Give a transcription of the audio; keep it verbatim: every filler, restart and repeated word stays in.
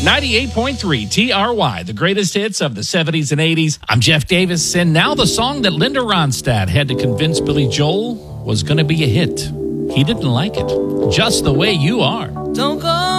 ninety-eight point three T R Y, the greatest hits of the seventies and eighties. I'm Jeff Davis, and now the song that Linda Ronstadt had to convince Billy Joel was going to be a hit. He didn't like it. Just the Way You Are. Don't go